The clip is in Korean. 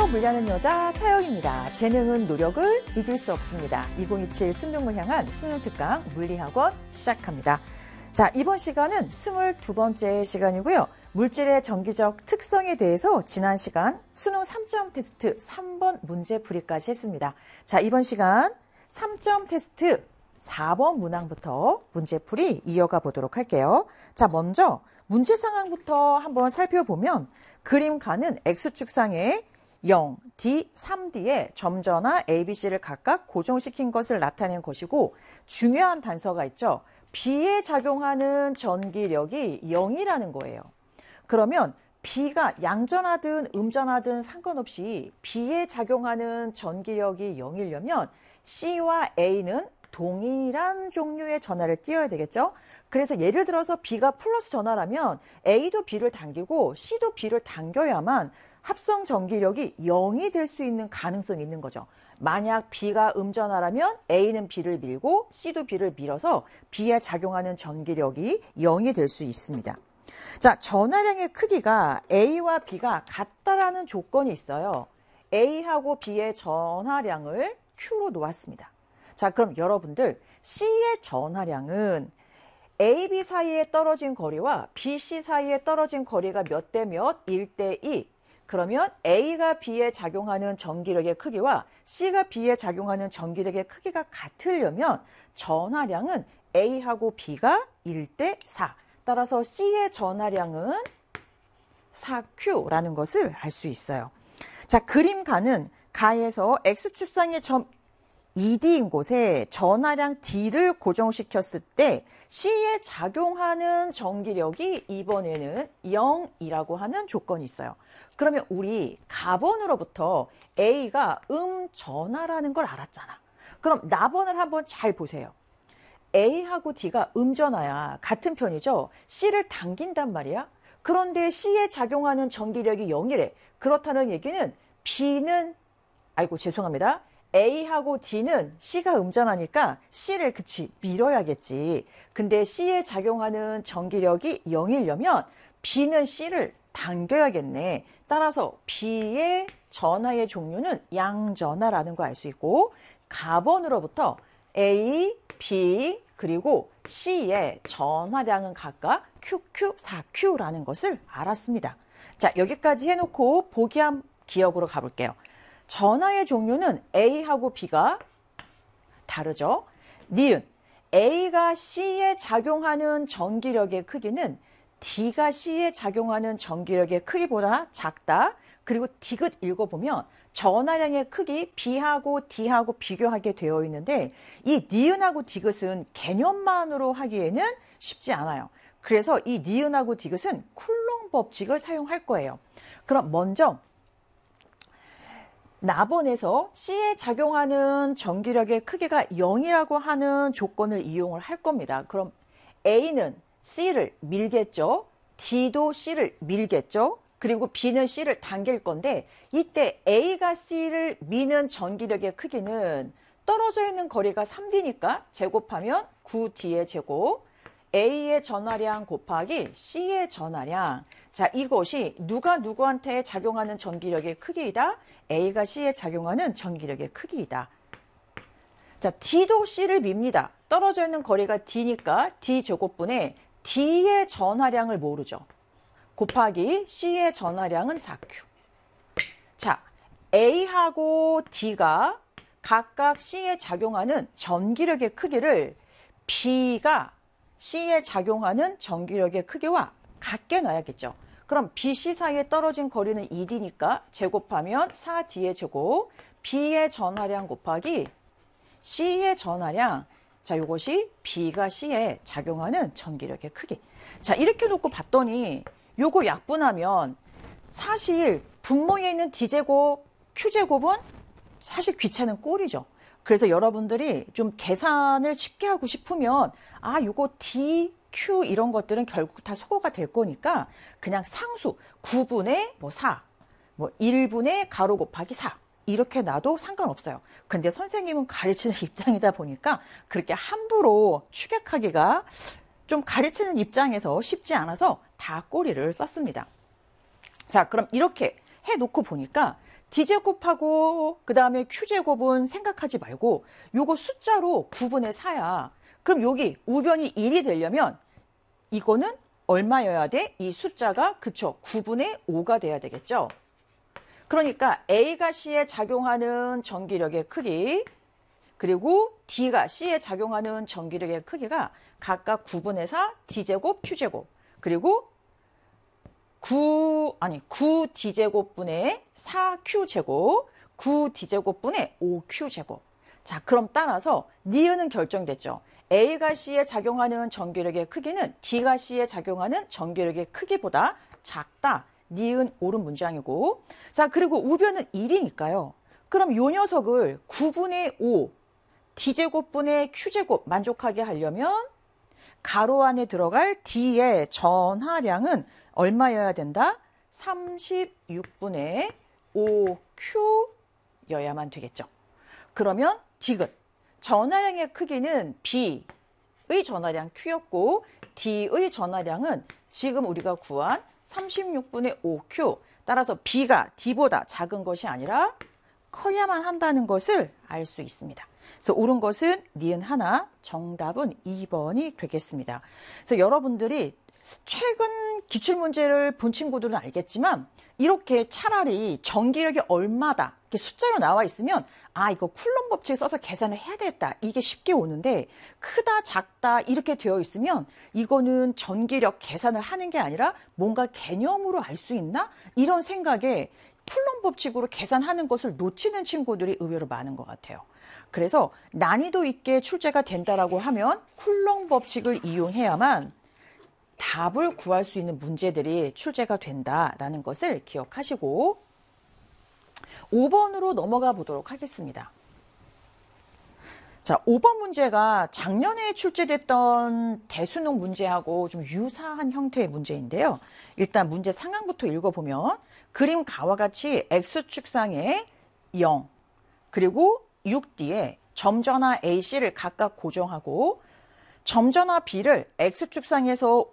훌쩍 물려는 여자 차영입니다. 재능은 노력을 이길 수 없습니다. 2027 수능을 향한 수능 특강 물리학원 시작합니다. 자, 이번 시간은 22번째 시간이고요. 물질의 정기적 특성에 대해서 지난 시간 수능 3점 테스트 3번 문제풀이까지 했습니다. 자, 이번 시간 3점 테스트 4번 문항부터 문제풀이 이어가 보도록 할게요. 자, 먼저 문제 상황부터 한번 살펴보면 그림 가는 X축상에 0, D, 3D에 점전화 ABC를 각각 고정시킨 것을 나타낸 것이고 중요한 단서가 있죠. B에 작용하는 전기력이 0이라는 거예요. 그러면 B가 양전하든 음전하든 상관없이 B에 작용하는 전기력이 0이려면 C와 A는 동일한 종류의 전하를 띄어야 되겠죠. 그래서 예를 들어서 B가 플러스 전하라면 A도 B를 당기고 C도 B를 당겨야만 합성 전기력이 0이 될 수 있는 가능성이 있는 거죠. 만약 B가 음전하라면 A는 B를 밀고 C도 B를 밀어서 B에 작용하는 전기력이 0이 될 수 있습니다. 자, 전하량의 크기가 A와 B가 같다라는 조건이 있어요. A하고 B의 전하량을 Q로 놓았습니다. 자, 그럼 여러분들 C의 전하량은 A, B 사이에 떨어진 거리와 B, C 사이에 떨어진 거리가 몇 대 몇? 1대 2. 그러면 A가 B에 작용하는 전기력의 크기와 C가 B에 작용하는 전기력의 크기가 같으려면 전하량은 A하고 B가 1대 4. 따라서 C의 전하량은 4Q라는 것을 알 수 있어요. 자, 그림 가는 가에서 X축상의 점 2D인 곳에 전하량 D를 고정시켰을 때 C에 작용하는 전기력이 이번에는 0이라고 하는 조건이 있어요. 그러면 우리 가번으로부터 A가 음전하라는 걸 알았잖아. 그럼 나번을 한번 잘 보세요. A하고 D가 음전하야 같은 편이죠. C를 당긴단 말이야. 그런데 C에 작용하는 전기력이 0이래. 그렇다는 얘기는 B는, 아이고 죄송합니다. A하고 D는 C가 음전하니까 C를 밀어야겠지. 근데 C에 작용하는 전기력이 0이려면 B는 C를 당겨야겠네. 따라서 B의 전하의 종류는 양전하라는 거 알 수 있고 가번으로부터 A, B 그리고 C의 전하량은 각각 QQ, 4Q라는 것을 알았습니다. 자, 여기까지 해놓고 보기함 기억으로 가볼게요. 전하의 종류는 A하고 B가 다르죠. 니은 A가 C에 작용하는 전기력의 크기는 D가 C에 작용하는 전기력의 크기보다 작다. 그리고 디귿 읽어보면 전하량의 크기 B하고 D하고 비교하게 되어 있는데 이 니은하고 디귿은 개념만으로 하기에는 쉽지 않아요. 그래서 이 니은하고 디귿은 쿨롱 법칙을 사용할 거예요. 그럼 먼저 나번에서 C에 작용하는 전기력의 크기가 0이라고 하는 조건을 이용을 할 겁니다. 그럼 A는 C를 밀겠죠. D도 C를 밀겠죠. 그리고 B는 C를 당길 건데 이때 A가 C를 미는 전기력의 크기는 떨어져 있는 거리가 3D니까 제곱하면 9D의 제곱 A의 전하량 곱하기 C의 전하량. 자, 이것이 누가 누구한테 작용하는 전기력의 크기이다? A가 C에 작용하는 전기력의 크기이다. 자, D도 C를 밉니다. 떨어져 있는 거리가 D니까 D제곱분의 D의 전하량을 모르죠. 곱하기 C의 전하량은 4Q. 자, A하고 D가 각각 C에 작용하는 전기력의 크기를 B가 C에 작용하는 전기력의 크기와 같게 놔야겠죠. 그럼 B, C 사이에 떨어진 거리는 2D니까 제곱하면 4D의 제곱 B의 전하량 곱하기 C의 전하량. 자, 이것이 B가 C에 작용하는 전기력의 크기. 자, 이렇게 놓고 봤더니 요거 약분하면 사실 분모에 있는 D제곱, Q제곱은 사실 귀찮은 꼴이죠. 그래서 여러분들이 좀 계산을 쉽게 하고 싶으면 요거 D, Q 이런 것들은 결국 다 소거가 될 거니까 그냥 상수 9분의 4, 1분의 가로 곱하기 4 이렇게 놔도 상관없어요. 근데 선생님은 가르치는 입장이다 보니까 그렇게 함부로 추격하기가 좀 가르치는 입장에서 쉽지 않아서 다 꼬리를 썼습니다. 자, 그럼 이렇게 해놓고 보니까 D제곱하고 그 다음에 Q제곱은 생각하지 말고 요거 숫자로 구분해 사야, 그럼 여기 우변이 1이 되려면 이거는 얼마여야 돼? 이 숫자가, 그쵸, 9분의 5가 돼야 되겠죠. 그러니까 A가 C에 작용하는 전기력의 크기, 그리고 D가 C에 작용하는 전기력의 크기가 각각 9분의 4 D제곱 Q제곱, 그리고 9D제곱분의 4Q제곱, 9D제곱분의 5Q제곱. 자, 그럼 따라서 니은은 결정됐죠. A가 C에 작용하는 전기력의 크기는 D가 C에 작용하는 전기력의 크기보다 작다. 니은 옳은 문장이고. 자, 그리고 우변은 1이니까요. 그럼 요 녀석을 9분의 5 D제곱분의 Q제곱 만족하게 하려면 가로 안에 들어갈 D의 전하량은 얼마여야 된다? 36분의 5Q여야만 되겠죠. 그러면 디귿. 전하량의 크기는 B의 전하량 Q였고 D의 전하량은 지금 우리가 구한 36분의 5Q. 따라서 B가 D보다 작은 것이 아니라 커야만 한다는 것을 알 수 있습니다. 그래서 옳은 것은 니은 하나, 정답은 2번이 되겠습니다. 그래서 여러분들이 최근 기출문제를 본 친구들은 알겠지만 이렇게 차라리 전기력이 얼마다 이렇게 숫자로 나와 있으면 아, 이거 쿨럼 법칙 써서 계산을 해야 되겠다, 이게 쉽게 오는데 크다 작다 이렇게 되어 있으면 이거는 전기력 계산을 하는 게 아니라 뭔가 개념으로 알 수 있나? 이런 생각에 쿨럼 법칙으로 계산하는 것을 놓치는 친구들이 의외로 많은 것 같아요. 그래서 난이도 있게 출제가 된다라고 하면 쿨럼 법칙을 이용해야만 답을 구할 수 있는 문제들이 출제가 된다라는 것을 기억하시고 5번으로 넘어가 보도록 하겠습니다. 자, 5번 문제가 작년에 출제됐던 대수능 문제하고 좀 유사한 형태의 문제인데요. 일단 문제 상황부터 읽어보면 그림 가와 같이 X축상에 0 그리고 6D에 점전화 AC를 각각 고정하고 점전화 B를 X축상에서